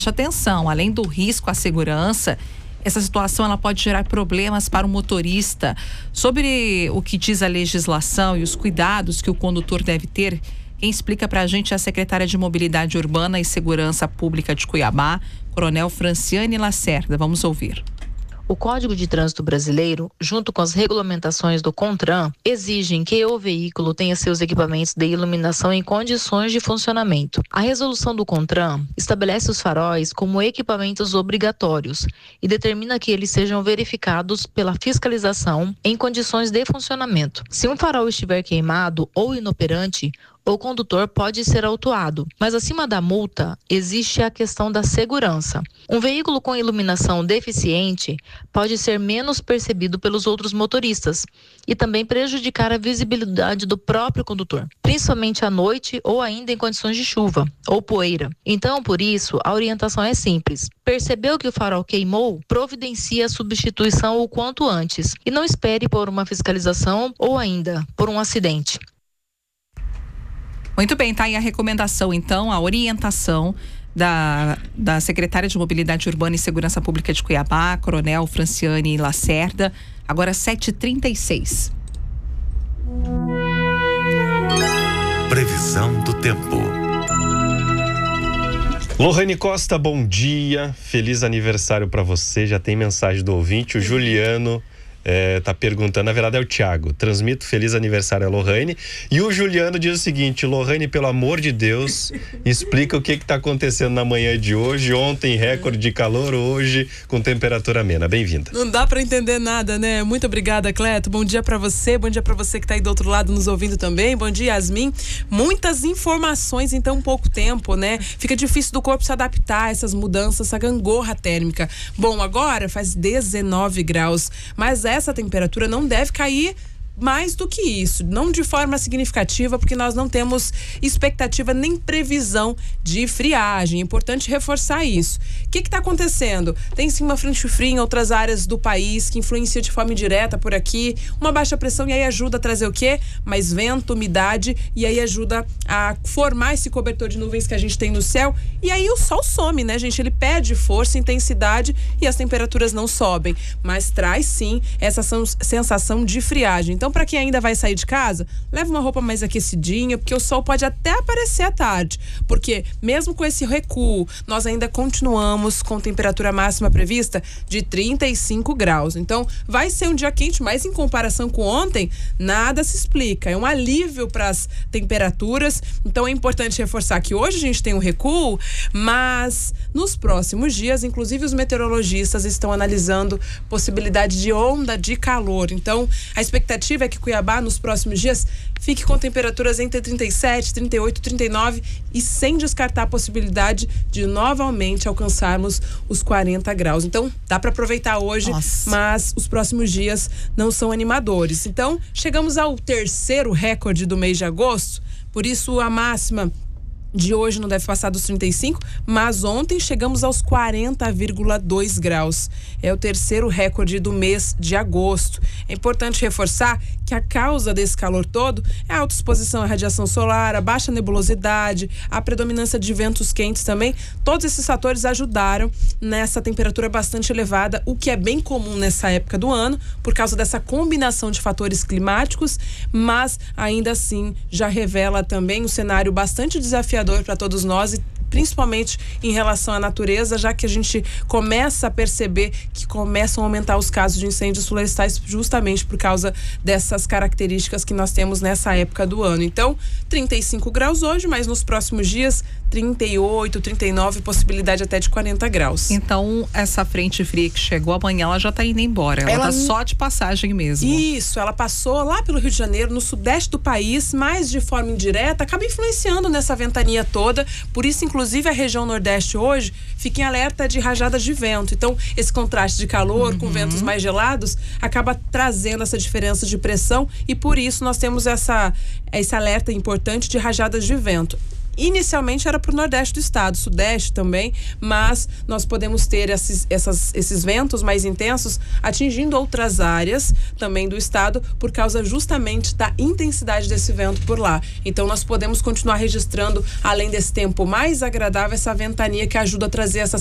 Atenção, além do risco à segurança, essa situação ela pode gerar problemas para o motorista. Sobre o que diz a legislação e os cuidados que o condutor deve ter, quem explica para a gente é a secretária de Mobilidade Urbana e Segurança Pública de Cuiabá, Coronel Franciane Lacerda. Vamos ouvir. O Código de Trânsito Brasileiro, junto com as regulamentações do CONTRAN, exigem que o veículo tenha seus equipamentos de iluminação em condições de funcionamento. A resolução do CONTRAN estabelece os faróis como equipamentos obrigatórios e determina que eles sejam verificados pela fiscalização em condições de funcionamento. Se um farol estiver queimado ou inoperante, o condutor pode ser autuado, mas acima da multa existe a questão da segurança. Um veículo com iluminação deficiente pode ser menos percebido pelos outros motoristas e também prejudicar a visibilidade do próprio condutor, principalmente à noite ou ainda em condições de chuva ou poeira. Então, por isso, a orientação é simples. Percebeu que o farol queimou? Providencie a substituição o quanto antes e não espere por uma fiscalização ou ainda por um acidente. Muito bem, tá aí a recomendação, então, a orientação da secretária de Mobilidade Urbana e Segurança Pública de Cuiabá, Coronel Franciane Lacerda. Agora 7h36. Previsão do tempo. Lohane Costa, bom dia, feliz aniversário para você. Já tem mensagem do ouvinte, o Juliano tá perguntando, na verdade é o Thiago. Transmito feliz aniversário a Lohane. E o Juliano diz o seguinte: Lohane, pelo amor de Deus, explica o que tá acontecendo na manhã de hoje. Ontem recorde de calor, hoje com temperatura amena. Bem-vinda. Não dá para entender nada, né? Muito obrigada, Cleto. Bom dia para você, bom dia para você que tá aí do outro lado nos ouvindo também. Bom dia, Yasmin. Muitas informações em tão pouco tempo, né? Fica difícil do corpo se adaptar a essas mudanças, essa gangorra térmica. Bom, agora faz 19 graus, mas essa temperatura não deve cair mais do que isso, não de forma significativa, porque nós não temos expectativa nem previsão de friagem. É importante reforçar isso. O que está acontecendo? Tem sim uma frente fria em outras áreas do país que influencia de forma indireta por aqui, uma baixa pressão, e aí ajuda a trazer o quê? Mais vento, umidade, e aí ajuda a formar esse cobertor de nuvens que a gente tem no céu, e aí o sol some, né, gente? Ele perde força, intensidade e as temperaturas não sobem, mas traz sim essa sensação de friagem. Então, para quem ainda vai sair de casa, leva uma roupa mais aquecidinha, porque o sol pode até aparecer à tarde, porque mesmo com esse recuo, nós ainda continuamos com temperatura máxima prevista de 35 graus. Então, vai ser um dia quente, mas em comparação com ontem, nada se explica. É um alívio para as temperaturas. Então, é importante reforçar que hoje a gente tem um recuo, mas nos próximos dias, inclusive os meteorologistas estão analisando possibilidade de onda de calor. Então, a expectativa é que Cuiabá, nos próximos dias, fique com temperaturas entre 37, 38, 39 e sem descartar a possibilidade de novamente alcançarmos os 40 graus. Então, dá para aproveitar hoje, mas os próximos dias não são animadores. Então, chegamos ao terceiro recorde do mês de agosto, por isso a máxima de hoje não deve passar dos 35, mas ontem chegamos aos 40,2 graus. É o terceiro recorde do mês de agosto. É importante reforçar que a causa desse calor todo é a alta exposição à radiação solar, a baixa nebulosidade, a predominância de ventos quentes também. Todos esses fatores ajudaram nessa temperatura bastante elevada, o que é bem comum nessa época do ano, por causa dessa combinação de fatores climáticos, mas ainda assim já revela também um cenário bastante desafiador para todos nós, e principalmente em relação à natureza, já que a gente começa a perceber que começam a aumentar os casos de incêndios florestais justamente por causa dessas características que nós temos nessa época do ano. Então, 35 graus hoje, mas nos próximos dias 38, 39, possibilidade até de 40 graus. Então, essa frente fria que chegou amanhã, ela já tá indo embora. Ela tá só de passagem mesmo. Isso, ela passou lá pelo Rio de Janeiro, no sudeste do país, mas de forma indireta, acaba influenciando nessa ventania toda. Por isso, inclusive, a região nordeste hoje fica em alerta de rajadas de vento. Então, esse contraste de calor com ventos mais gelados acaba trazendo essa diferença de pressão, e por isso nós temos esse alerta importante de rajadas de vento. Inicialmente era para o nordeste do estado, sudeste também, mas nós podemos ter esses ventos mais intensos atingindo outras áreas também do estado por causa justamente da intensidade desse vento por lá. Então nós podemos continuar registrando, além desse tempo mais agradável, essa ventania que ajuda a trazer essa